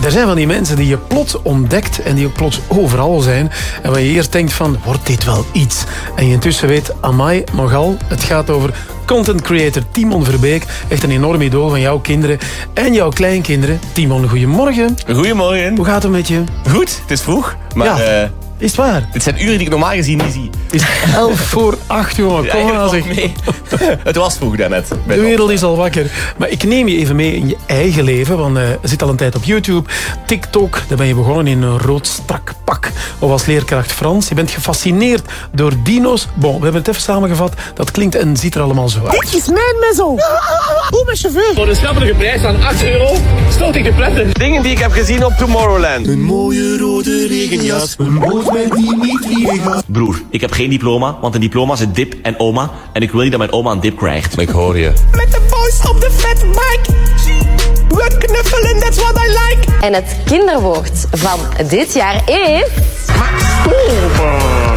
Er zijn van die mensen die je plots ontdekt en die ook plots overal zijn. En waar je eerst denkt van, wordt dit wel iets? En je intussen weet, amai, nogal, het gaat over content creator Timon Verbeek. Echt een enorm idool van jouw kinderen en jouw kleinkinderen. Timon, goedemorgen. Goedemorgen. Hoe gaat het met je? Goed, het is vroeg, maar... Ja. Is het waar? Dit zijn uren die ik normaal gezien niet zie. Het is 11:08, jongen. Kom Ja, aan, zeg. mee. Het was vroeg daarnet. De wereld is al wakker. Maar ik neem je even mee in je eigen leven. Want je zit al een tijd op YouTube. TikTok, daar ben je begonnen in een rood strak pak. Of als leerkracht Frans. Je bent gefascineerd door dino's. Bon, we hebben het even samengevat. Dat klinkt en ziet er allemaal zo uit. Dit is mijn mezzo. Hoe met chauffeur? Voor de schappelijke prijs van €8 stoot ik de pletten. Dingen die ik heb gezien op Tomorrowland. Een mooie rode regenjas. Een boot met die niet vliegen. Broer, ik heb geen diploma, want een diploma is dip en oma. En ik wil niet dat mijn oma een dip krijgt. Ik hoor je. Met de boys op de fat bike. We knuffelen, that's what I like. En het kinderwoord van dit jaar is... Max Stolpe.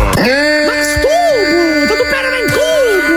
Dat doet bijna mijn koolboer.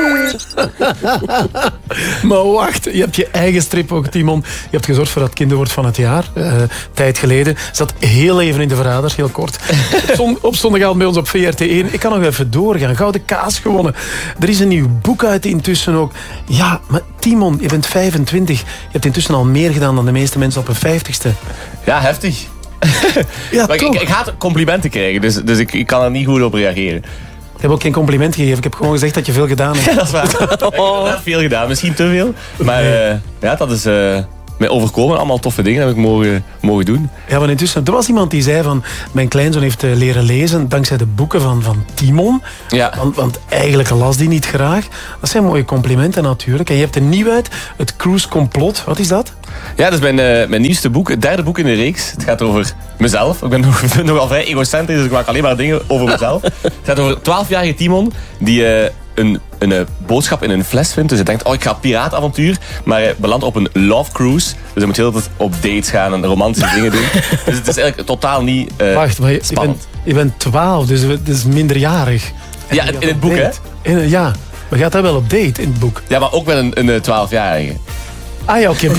Maar wacht, je hebt je eigen strip ook, Timon. Je hebt gezorgd voor dat kinderwoord van het jaar. Tijd geleden. Zat heel even in de verraders, heel kort. Op zondagavond bij ons op VRT1. Ik kan nog even doorgaan. Gouden kaas gewonnen. Er is een nieuw boek uit intussen ook. Ja, maar Timon, je bent 25. Je hebt intussen al meer gedaan dan de meeste mensen op hun 50ste. Ja, heftig. Ja, Maar toch? ik haat complimenten krijgen, dus ik kan er niet goed op reageren. Ik heb ook geen compliment gegeven. Ik heb gewoon gezegd dat je veel gedaan hebt. Dat is waar. Ik heb veel gedaan, misschien te veel. Maar ja, dat is mij overkomen. Allemaal toffe dingen heb ik mogen doen. Ja, maar intussen, er was iemand die zei van... Mijn kleinzoon heeft leren lezen dankzij de boeken van Timon. Ja. Want eigenlijk las die niet graag. Dat zijn mooie complimenten natuurlijk. En je hebt een nieuwheid, het Cruise Complot. Wat is dat? Ja, dat is mijn nieuwste boek. Het derde boek in de reeks. Het gaat over mezelf. Ik ben nogal vrij egocentrisch, dus ik maak alleen maar dingen over mezelf. Het gaat over 12-jarige Timon die een boodschap in een fles vindt. Dus hij denkt, ik ga piraatavontuur. Maar hij belandt op een love cruise. Dus hij moet heel de tijd op dates gaan en romantische dingen doen. Dus het is eigenlijk totaal niet Wacht, maar spannend. je bent 12, dus het is minderjarig. En Ja, je gaat in het op boek, date. Ja, maar gaat dat wel op date in het boek? Ja, maar ook met een 12-jarige. Ah ja, oké.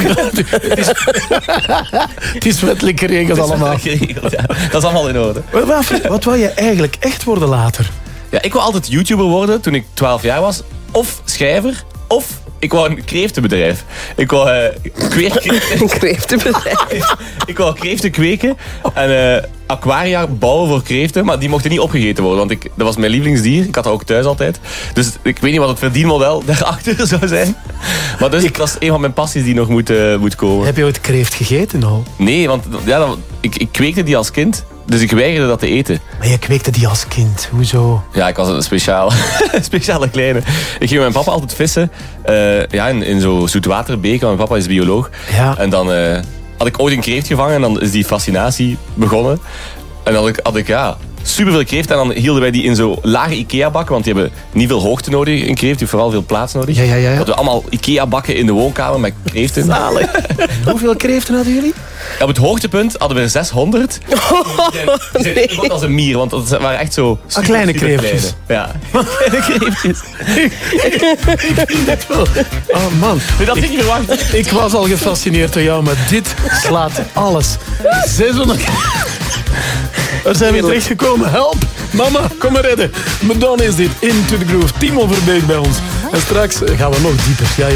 Het is wettelijk geregeld allemaal. Geregeld, ja. Dat is allemaal in orde. Wat wil je eigenlijk echt worden later? Ja, ik wou altijd YouTuber worden toen ik 12 jaar was. Of schrijver. Of ik wou een kreeftenbedrijf. Ik wou ik wou kreeften kweken. En aquaria bouwen voor kreeften. Maar die mochten niet opgegeten worden. Want dat was mijn lievelingsdier. Ik had dat ook thuis altijd. Dus ik weet niet wat het verdienmodel daarachter zou zijn. Maar dus dat is een van mijn passies die nog moet komen. Heb je ooit kreeft gegeten al? Nee, want ja, ik kweekte die als kind. Dus ik weigerde dat te eten. Maar je kweekte die als kind. Hoezo? Ja, ik was een speciale kleine. Ik ging met mijn papa altijd vissen. In zo'n zoetwaterbeken. Want mijn papa is bioloog. Ja. En dan had ik ooit een kreeft gevangen. En dan is die fascinatie begonnen. En dan had ik superveel kreeft. En dan hielden wij die in zo'n lage Ikea-bakken. Want die hebben niet veel hoogte nodig, een kreeft. Die heeft vooral veel plaats nodig. Ja. Hadden we allemaal Ikea-bakken in de woonkamer met kreeften. Zalig. Hoeveel kreeften hadden jullie? Ja, op het hoogtepunt hadden we er 600. Die zijn groot als een mier, want dat waren echt zo... kleine super kreeftjes. kleine. Ja, kleine kreeftjes. Oh man. Dat had ik niet verwacht. Ik was al gefascineerd door jou, maar dit slaat alles. 600... Waar zijn we terecht gekomen? Help! Mama, kom me redden. Maar dan is dit Into the Groove. Timon Verbeek bij ons. En straks gaan we nog dieper. Ja.